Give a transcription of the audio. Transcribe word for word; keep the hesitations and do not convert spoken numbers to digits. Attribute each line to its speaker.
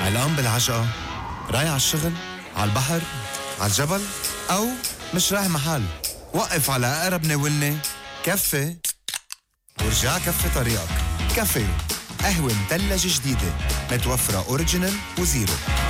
Speaker 1: علقان بالعجقة، رايح على الشغل، على البحر، على الجبل، أو مش رايح محل. وقف على أقرب ناولني كفي ورجع كفي طريقك. كافيو، قهوة مثلجة جديدة متوفرة أوريجينال وزيرو.